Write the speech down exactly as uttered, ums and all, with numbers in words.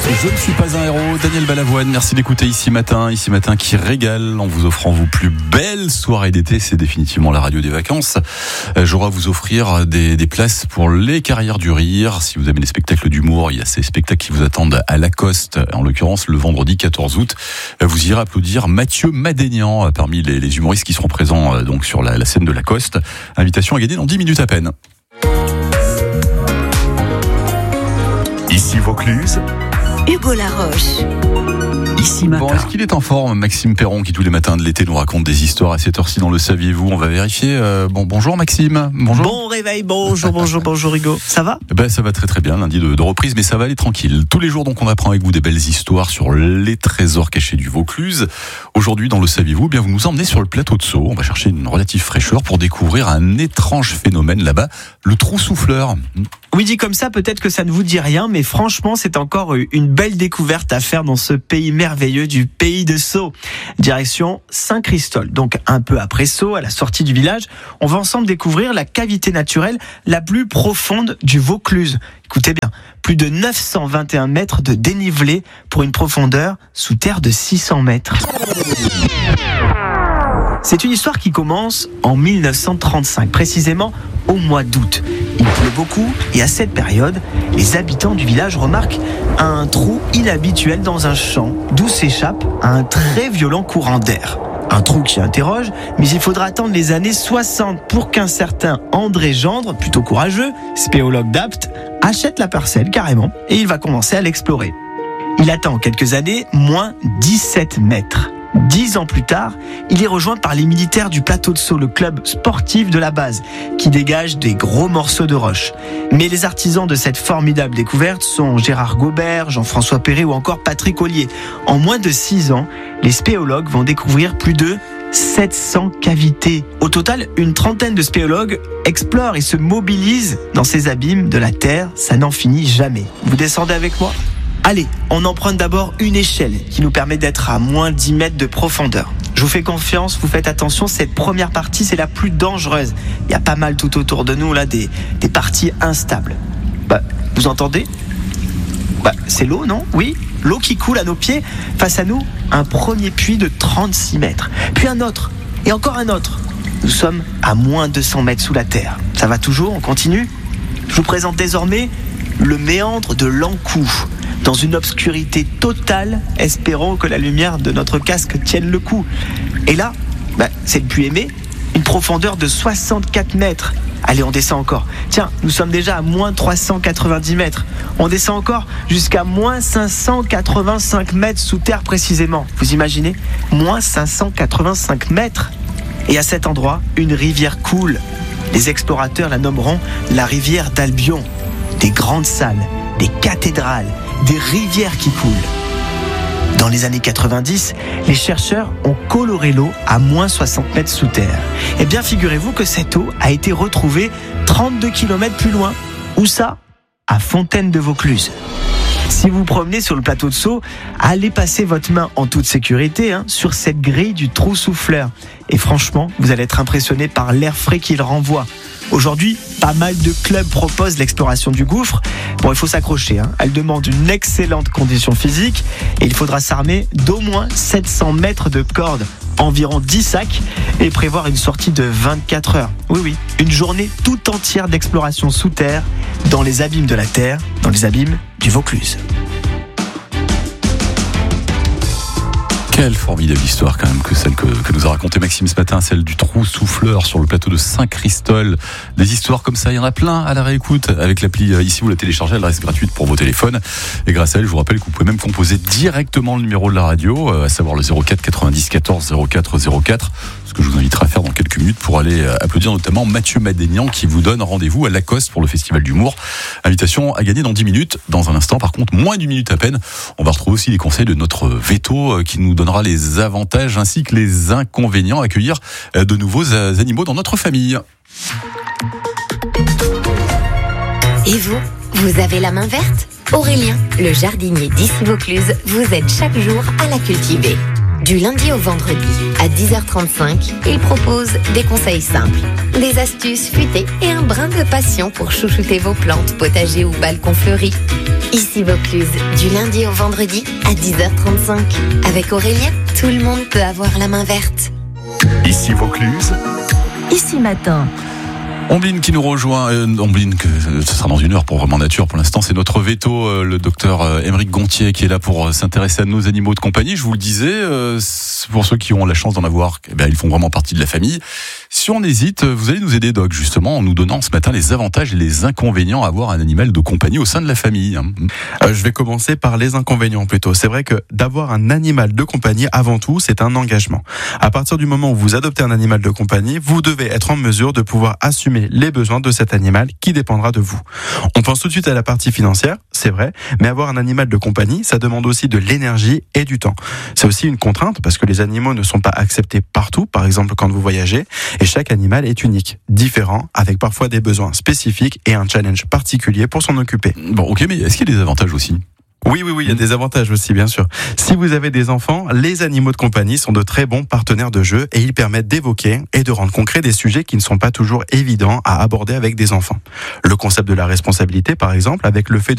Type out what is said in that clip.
Je ne suis pas un héros, Daniel Balavoine, merci d'écouter Ici Matin, Ici Matin qui régale en vous offrant vos plus belles soirées d'été, c'est définitivement la radio des vacances. J'aurai à vous offrir des, des places pour les Carrières du Rire. Si vous aimez les spectacles d'humour, il y a ces spectacles qui vous attendent à Lacoste, en l'occurrence le vendredi quatorze août. Vous irez applaudir Mathieu Madénian parmi les, les humoristes qui seront présents donc sur la, la scène de Lacoste. Invitation à gagner dans dix minutes à peine. Ici Vaucluse, Hugo Laroche. Ici Matin. Bon, est-ce qu'il est en forme, Maxime Perron, qui tous les matins de l'été nous raconte des histoires à cette heure-ci dans Le Saviez-vous? On va vérifier. Euh, bon, bonjour Maxime. Bonjour. Bon réveil, bonjour, bonjour, bonjour Hugo. Ça va? Ben, ça va très très bien, lundi de, de reprise, mais ça va aller tranquille. Tous les jours, donc, on apprend avec vous des belles histoires sur les trésors cachés du Vaucluse. Aujourd'hui, dans Le Saviez-vous, bien, vous nous emmenez sur le plateau de Sceaux. On va chercher une relative fraîcheur pour découvrir un étrange phénomène là-bas, le trou souffleur. Oui, dit comme ça, peut-être que ça ne vous dit rien, mais franchement, c'est encore une belle découverte à faire dans ce pays merveilleux du pays de Sceaux. Direction Saint-Christol. Donc, un peu après Sceaux, à la sortie du village, on va ensemble découvrir la cavité naturelle la plus profonde du Vaucluse. Écoutez bien, plus de neuf cent vingt et un mètres de dénivelé pour une profondeur sous terre de six cents mètres. C'est une histoire qui commence en mille neuf cent trente-cinq, précisément au mois d'août. Il pleut beaucoup et à cette période, les habitants du village remarquent un trou inhabituel dans un champ d'où s'échappe un très violent courant d'air. Un trou qui interroge, mais il faudra attendre les années soixante pour qu'un certain André Gendre, plutôt courageux, spéologue d'Apt, achète la parcelle carrément et il va commencer à l'explorer. Il attend quelques années, moins dix-sept mètres. Dix ans plus tard, il est rejoint par les militaires du plateau de Sceaux, le club sportif de la base, qui dégage des gros morceaux de roche. Mais les artisans de cette formidable découverte sont Gérard Gaubert, Jean-François Perret ou encore Patrick Ollier. En moins de six ans, les spéologues vont découvrir plus de sept cents cavités. Au total, une trentaine de spéologues explorent et se mobilisent dans ces abîmes de la Terre. Ça n'en finit jamais. Vous descendez avec moi ? Allez, on emprunte d'abord une échelle qui nous permet d'être à moins dix mètres de profondeur. Je vous fais confiance, vous faites attention, cette première partie, c'est la plus dangereuse. Il y a pas mal tout autour de nous, là, des, des parties instables. Bah, vous entendez ? Bah, c'est l'eau, non ? Oui, l'eau qui coule à nos pieds. Face à nous, un premier puits de trente-six mètres. Puis un autre, et encore un autre. Nous sommes à moins deux cents mètres sous la terre. Ça va toujours ? On continue ? Je vous présente désormais le méandre de l'Ancou. Dans une obscurité totale, espérons que la lumière de notre casque tienne le coup. Et là, bah, c'est le puits Aimé, une profondeur de soixante-quatre mètres. Allez, on descend encore. Tiens, nous sommes déjà à moins trois cent quatre-vingt-dix mètres. On descend encore jusqu'à moins cinq cent quatre-vingt-cinq mètres sous terre précisément. Vous imaginez ? Moins cinq cent quatre-vingt-cinq mètres. Et à cet endroit, une rivière coule. Les explorateurs la nommeront la rivière d'Albion. Des grandes salles, des cathédrales, des rivières qui coulent. Dans les années quatre-vingt-dix, les chercheurs ont coloré l'eau à moins soixante mètres sous terre. Et bien, figurez-vous que cette eau a été retrouvée trente-deux kilomètres plus loin. Où ça ? À Fontaine-de-Vaucluse. Si vous vous promenez sur le plateau de Sceaux, allez passer votre main en toute sécurité hein, sur cette grille du trou souffleur. Et franchement, vous allez être impressionné par l'air frais qu'il renvoie. Aujourd'hui, pas mal de clubs proposent l'exploration du gouffre. Bon, il faut s'accrocher. Hein. Elle demande une excellente condition physique et il faudra s'armer d'au moins sept cents mètres de corde, environ dix sacs, et prévoir une sortie de vingt-quatre heures. Oui, oui, une journée tout entière d'exploration sous terre, dans les abîmes de la Terre, dans les abîmes du Vaucluse. Quelle formidable histoire quand même que celle que, que nous a racontée Maxime ce matin, celle du trou souffleur sur le plateau de Saint-Christol. Des histoires comme ça, il y en a plein à la réécoute avec l'appli ici, vous la téléchargez, elle reste gratuite pour vos téléphones. Et grâce à elle, je vous rappelle que vous pouvez même composer directement le numéro de la radio, à savoir le zéro quatre quatre-vingt-dix quatorze zéro quatre zéro quatre, ce que je vous inviterai à faire dans quelques minutes pour aller applaudir notamment Mathieu Madénian qui vous donne rendez-vous à Lacoste pour le Festival d'humour. Invitation à gagner dans dix minutes. Dans un instant, par contre, moins d'une minute à peine, on va retrouver aussi les conseils de notre Veto qui nous donnera les avantages ainsi que les inconvénients à accueillir de nouveaux animaux dans notre famille. Et vous, vous avez la main verte ? Aurélien, le jardinier d'Issy Vaucluse, vous aide chaque jour à la cultiver. Du lundi au vendredi, À dix heures trente-cinq, il propose des conseils simples, des astuces futées et un brin de passion pour chouchouter vos plantes, potagers ou balcons fleuris. Ici Vaucluse, du lundi au vendredi à dix heures trente-cinq. Avec Aurélien, tout le monde peut avoir la main verte. Ici Vaucluse. Ici Matin. Ombline qui nous rejoint, euh, Ombline, que euh, ce sera dans une heure pour Vraiment Nature. Pour l'instant, c'est notre veto, euh, le docteur euh, Émeric Gontier, qui est là pour euh, s'intéresser à nos animaux de compagnie. Je vous le disais, euh, pour ceux qui ont la chance d'en avoir, eh ben, ils font vraiment partie de la famille. Si on hésite, vous allez nous aider, Doc, justement, en nous donnant ce matin les avantages et les inconvénients à avoir un animal de compagnie au sein de la famille. Euh, je vais commencer par les inconvénients plutôt. C'est vrai que d'avoir un animal de compagnie, avant tout, c'est un engagement. À partir du moment où vous adoptez un animal de compagnie, vous devez être en mesure de pouvoir assumer les besoins de cet animal qui dépendra de vous. On pense tout de suite à la partie financière, c'est vrai, mais avoir un animal de compagnie, ça demande aussi de l'énergie et du temps. C'est aussi une contrainte parce que les animaux ne sont pas acceptés partout, par exemple quand vous voyagez, et chaque animal est unique, différent, avec parfois des besoins spécifiques et un challenge particulier pour s'en occuper. Bon, ok, mais est-ce qu'il y a des avantages aussi ? Oui, oui, oui, il y a des avantages aussi, bien sûr. Si vous avez des enfants, les animaux de compagnie sont de très bons partenaires de jeu et ils permettent d'évoquer et de rendre concret des sujets qui ne sont pas toujours évidents à aborder avec des enfants. Le concept de la responsabilité, par exemple, avec le fait de